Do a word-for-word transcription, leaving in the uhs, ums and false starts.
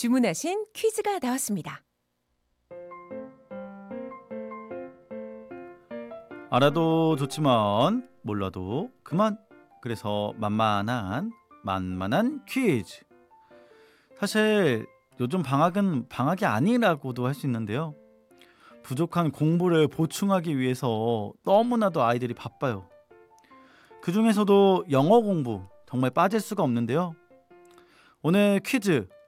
주문하신 퀴즈가 나왔습니다. 알아도 좋지만 몰라도 그만. 그래서 만만한 만만한 퀴즈. 사실 요즘 방학은 방학이 아니라고도 할 수 있는데요. 부족한 공부를 보충하기 위해서 너무나도 아이들이 바빠요. 그 중에서도 영어 공부 정말 빠질 수가 없는데요. 오늘 퀴즈